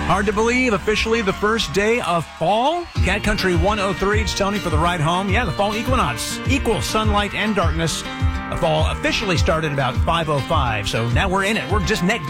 Hard to believe, officially the first day of fall. Cat Country 103, it's Tony for the ride home. Yeah, the fall equinox equals sunlight and darkness. The fall officially started about 5:05, so now we're in it. We're just neck